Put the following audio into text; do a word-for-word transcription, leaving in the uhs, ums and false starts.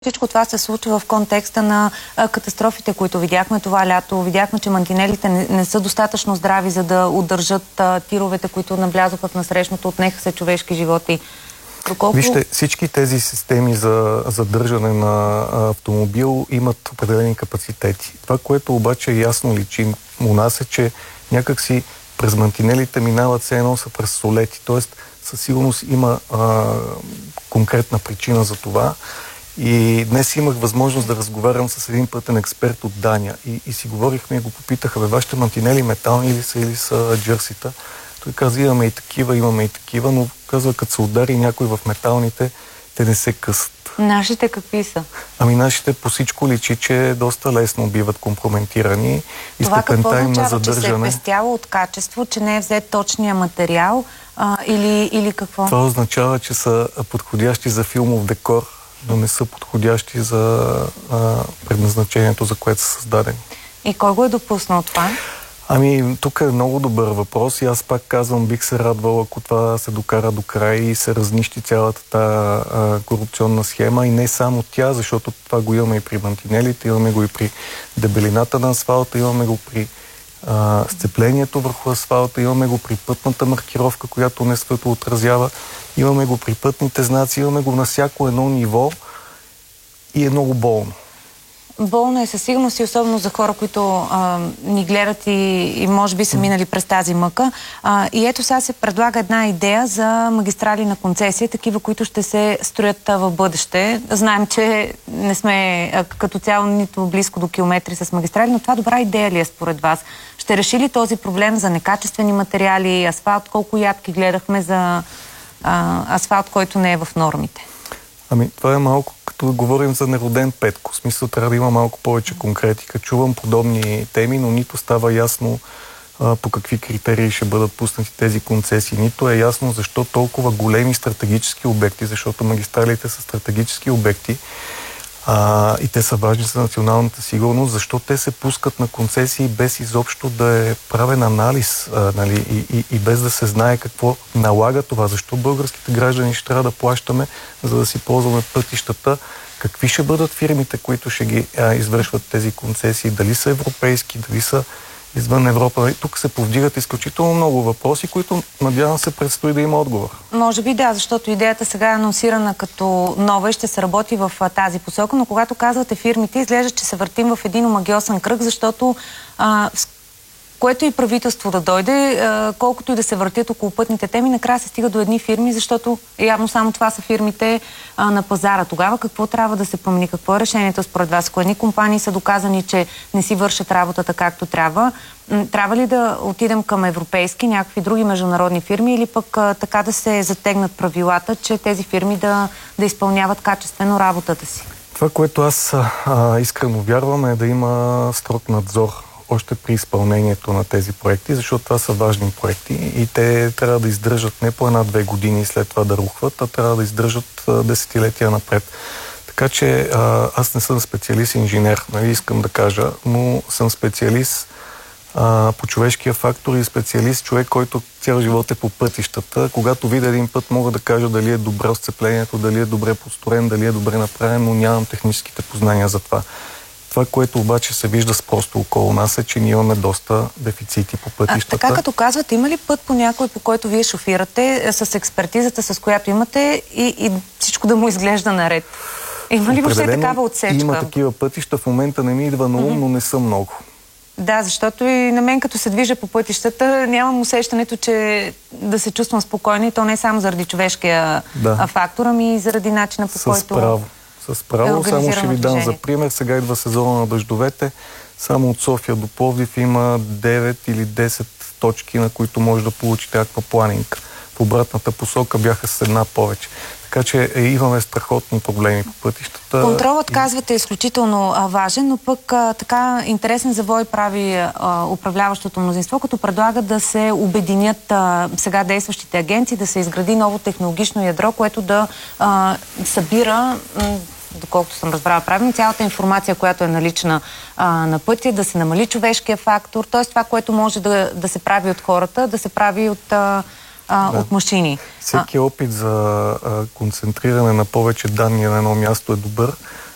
Всичко това се случва в контекста на а, катастрофите, които видяхме това лято. Видяхме, че мантинелите не, не са достатъчно здрави, за да удържат а, тировете, които навлязоха в насрещното, отнеха се човешки животи. Доколко... Вижте, всички тези системи за задържане на автомобил имат определени капацитети. Това, което обаче ясно личи у нас е, че някакси през мантинелите минават все едно са през солети. Тоест, със сигурност има а, конкретна причина за това. И днес имах възможност да разговарям с един пътен експерт от Дания. И, и си говорихме и го попитаха, бе, вашите мантинели метални или са, или са джърсита? Той каза, имаме и такива, имаме и такива, но казва, като се удари някой в металните, те не се късат. Нашите какви са? Ами нашите по всичко личи, че доста лесно биват компрометирани. И това какво означава, задържане... че се е пестяло от качество, че не е взет точния материал а, или, или какво? Това означава, че са подходящи за филмов декор, но не са подходящи за а, предназначението, за което са създадени. И кой го е допуснал това? Ами, тук е много добър въпрос и аз пак казвам, бих се радвал, ако това се докара до край и се разнищи цялата тази а, корупционна схема. И не само тя, защото това го имаме и при мантинелите, имаме го и при дебелината на асфалта, имаме го при а, сцеплението върху асфалта, имаме го при пътната маркировка, която не светло отразява, имаме го при пътните знаци, имаме го на всяко едно ниво и е много болно. Болно е със сигурност и особено за хора, които а, ни гледат и, и може би са минали през тази мъка. А, и ето сега се предлага една идея за магистрали на концесия, такива, които ще се строят а, в бъдеще. Знаем, че не сме а, като цяло нито близко до километри с магистрали, но това добра идея ли е според вас? Ще реши ли този проблем за некачествени материали, асфалт? Колко ядки гледахме за а, асфалт, който не е в нормите? Ами, това е малко като да говорим за нероден Петко. В смисъл, трябва да има малко повече конкретика. Чувам подобни теми, но нито става ясно а, по какви критерии ще бъдат пуснати тези концесии. Нито е ясно защо толкова големи стратегически обекти, защото магистралите са стратегически обекти а, и те са важни за националната сигурност, защо те се пускат на концесии без изобщо да е правен анализ, а, нали, и, и, и без да се знае какво налага това. Защо българските граждани ще трябва да плащаме, за да си ползваме пътищата? Какви ще бъдат фирмите, които ще ги а, извършват тези концесии? Дали са европейски, дали са извън Европа? Тук се повдигат изключително много въпроси, които надявам се предстои да има отговор. Може би да, защото идеята сега е анонсирана като нова и ще се работи в а, тази посока, но когато казвате фирмите, изглежда, че се въртим в един омагьосан кръг, защото а, което и правителство да дойде, а, колкото и да се въртят около пътните теми, накрая се стига до едни фирми, защото явно само това са фирмите а, на пазара. Тогава какво трябва да се промени? Какво е решението според вас? Ако едни компании са доказани, че не си вършат работата както трябва, трябва ли да отидем към европейски, някакви други международни фирми или пък а, така да се затегнат правилата, че тези фирми да, да изпълняват качествено работата си? Това, което аз а, искрено вярвам, е да има строг надзор още при изпълнението на тези проекти, защото това са важни проекти и те трябва да издържат не по една-две години и след това да рухват, а трябва да издържат а, десетилетия напред. Така че а, аз не съм специалист инженер, нали, искам да кажа, но съм специалист а, по човешкия фактор и специалист, човек, който цял живот е по пътищата. Когато видя един път, мога да кажа дали е добре сцеплението, дали е добре построен, дали е добре направен, но нямам техническите познания за това. Това, което обаче се вижда с просто около нас е, че ние имаме доста дефицити по пътищата. А, така като казвате, има ли път по някой, по който вие шофирате, с експертизата, с която имате и, и всичко да му изглежда наред? Има ли въобще такава отсечка? Има такива пътища, в момента не ми идва на ум, mm-hmm. но не са много. Да, защото и на мен като се движа по пътищата, нямам усещането, че да се чувствам спокойно и то не само заради човешкия да. фактор, ами и заради начина по с който... Право. С право, само ще ви дам за пример. Сега идва сезона на дъждовете. Само от София до Пловдив има девет или десет точки, на които може да получите някаква планинка. В обратната посока бяха с една повече. Така че е, имаме страхотни проблеми по пътищата. Контролът, казвате, е изключително а, важен, но пък а, така интересен завой прави а, управляващото мнозинство, като предлага да се обединят а, сега действащите агенции, да се изгради ново технологично ядро, което да а, събира, доколкото съм разбрала правилно, цялата информация, която е налична а, на пътя, да се намали човешкия фактор, т.е. това, което може да, да се прави от хората, да се прави от... А, а, да. от машини. Всеки опит за а, концентриране на повече данни на едно място е добър,